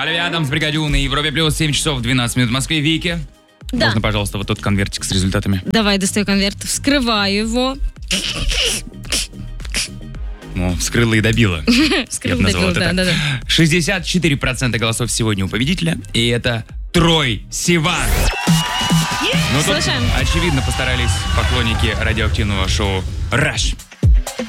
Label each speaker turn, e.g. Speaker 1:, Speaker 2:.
Speaker 1: Альви Адамс, Бригадюн на Европе плюс 7 часов 12 минут в Москве. Вики,
Speaker 2: Да.
Speaker 1: можно, пожалуйста, вот тот конвертик с результатами?
Speaker 2: Давай, достаю конверт, вскрываю его.
Speaker 1: Ну, вскрыла и добила.
Speaker 2: Вскрыл,
Speaker 1: Я бы назвал
Speaker 2: добил,
Speaker 1: это
Speaker 2: да.
Speaker 1: так. 64% голосов сегодня у победителя. И это Трой Сиван. Ну, тут,
Speaker 2: Слушаем.
Speaker 1: очевидно, постарались поклонники радиоактивного шоу «Раш».